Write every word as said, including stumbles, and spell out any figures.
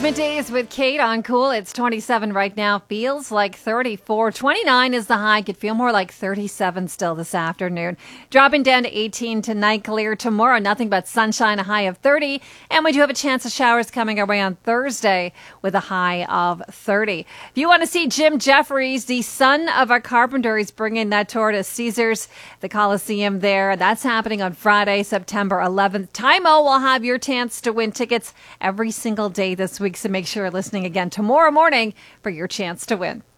Middays with Kate on Cool. It's twenty-seven right now. Feels like thirty-four. twenty-nine is the high. Could feel more like thirty-seven still this afternoon. Dropping down to eighteen tonight. Clear tomorrow. Nothing but sunshine. A high of thirty. And we do have a chance of showers coming our way on Thursday with a high of thirty. If you want to see Jim Jeffries, the son of a carpenter, he's bringing that tour to Caesars, the Coliseum there. That's happening on Friday, September eleventh. Tymo will have your chance to win tickets every single day this week. So make sure you're listening again tomorrow morning for your chance to win.